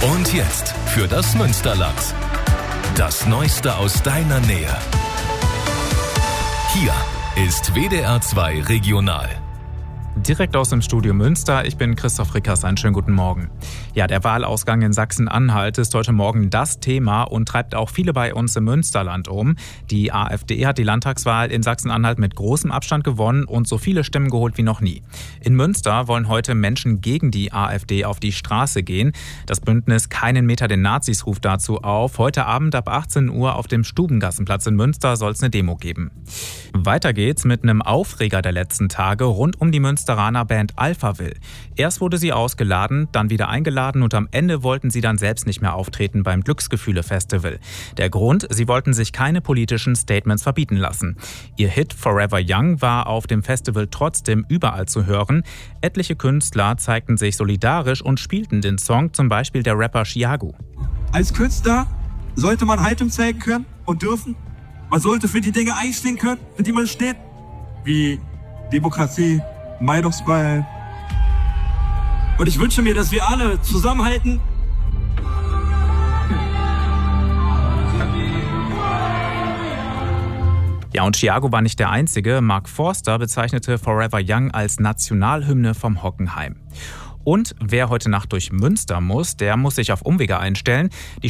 Und jetzt für das Münsterland. Das Neueste aus deiner Nähe. Hier ist WDR 2 Regional. Direkt aus dem Studio Münster, ich bin Christoph Rickers, einen schönen guten Morgen. Ja, der Wahlausgang in Sachsen-Anhalt ist heute Morgen das Thema und treibt auch viele bei uns im Münsterland um. Die AfD hat die Landtagswahl in Sachsen-Anhalt mit großem Abstand gewonnen und so viele Stimmen geholt wie noch nie. In Münster wollen heute Menschen gegen die AfD auf die Straße gehen. Das Bündnis Keinen Meter den Nazis ruft dazu auf. Heute Abend ab 18 Uhr auf dem Stubengassenplatz in Münster soll es eine Demo geben. Weiter geht's mit einem Aufreger der letzten Tage rund um die Münsteraner Band Alphaville. Erst wurde sie ausgeladen, dann wieder eingeladen und am Ende wollten sie dann selbst nicht mehr auftreten beim Glücksgefühle-Festival. Der Grund, sie wollten sich keine politischen Statements verbieten lassen. Ihr Hit Forever Young war auf dem Festival trotzdem überall zu hören. Etliche Künstler zeigten sich solidarisch und spielten den Song, zum Beispiel der Rapper Chiago. Als Künstler sollte man Haltung zeigen können und dürfen. Man sollte für die Dinge einstehen können, für die man steht, wie Demokratie, Meinungsfreiheit. Und ich wünsche mir, dass wir alle zusammenhalten. Ja, und Chiago war nicht der Einzige. Mark Forster bezeichnete Forever Young als Nationalhymne vom Hockenheim. Und wer heute Nacht durch Münster muss, der muss sich auf Umwege einstellen. Die